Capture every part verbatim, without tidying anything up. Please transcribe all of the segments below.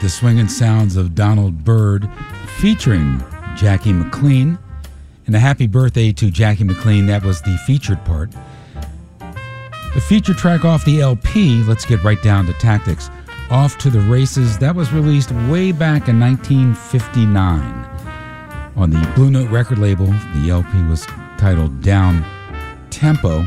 the swinging sounds of Donald Byrd featuring Jackie McLean. And a happy birthday to Jackie McLean. That was the featured part. The feature track off the L P, let's get right down to Tactics. Off to the Races, that was released way back in nineteen fifty-nine. On the Blue Note record label, the L P was titled Down Tempo.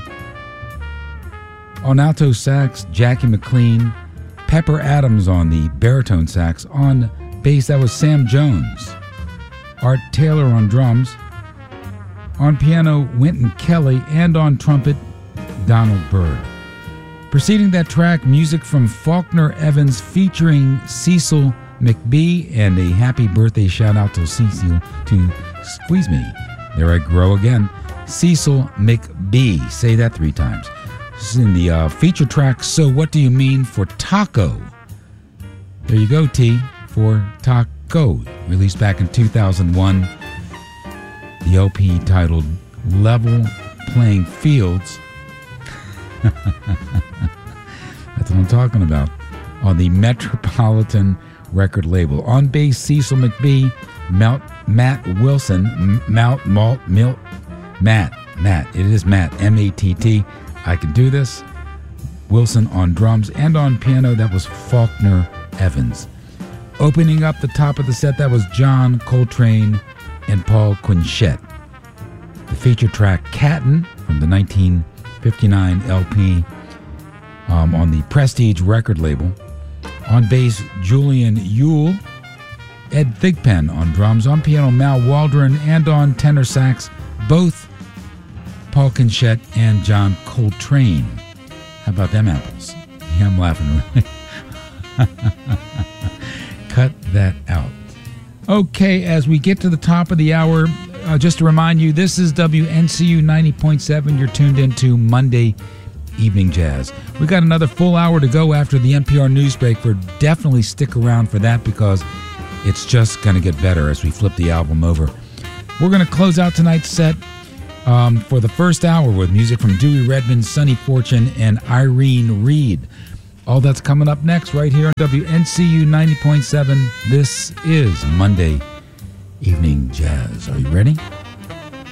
On alto sax, Jackie McLean. Pepper Adams on the baritone sax. On bass, that was Sam Jones. Art Taylor on drums. On piano, Wynton Kelly. And on trumpet, Donald Byrd. Preceding that track, music from Faulkner Evans featuring Cecil McBee, and a happy birthday shout out to Cecil, to squeeze me. There I grow again. Cecil McBee. Say that three times. This is in the uh, feature track, So What Do You Mean for Taco? There you go, T, for Taco. Released back in two thousand one. The L P titled Level Playing Fields. That's what I'm talking about. On the Metropolitan record label. On bass, Cecil McBee. Mount, Matt Wilson. M- Mount, Malt, Milt. Matt. Matt. It is Matt. M A T T. I Can Do This. Wilson on drums. And on piano, that was Faulkner Evans. Opening up the top of the set, that was John Coltrane and Paul Quinchette. The feature track, Catton, from the nineteen fifty-nine L P um, on the Prestige record label. On bass, Julian Yule. Ed Thigpen on drums. On piano, Mal Waldron. And on tenor sax, both Paul Quinchette and John Coltrane. How about them apples? Yeah, I'm laughing. Cut that out. Okay, as we get to the top of the hour, uh, just to remind you, this is W N C U ninety point seven. You're tuned into Monday Evening Jazz. We got another full hour to go after the N P R news break. For definitely stick around for that, because it's just going to get better as we flip the album over. We're going to close out tonight's set um, for the first hour with music from Dewey Redman, Sonny Fortune, and Irene Reed. All that's coming up next right here on W N C U ninety point seven. This is Monday Evening Jazz. Are you ready?